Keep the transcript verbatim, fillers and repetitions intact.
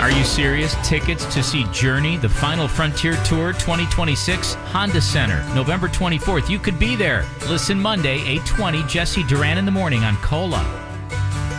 Are you serious? Tickets to see Journey, the Final Frontier Tour twenty twenty-six, Honda Center, November twenty-fourth. You could be there. Listen Monday, eight twenty, Jesse Duran in the Morning on Cola.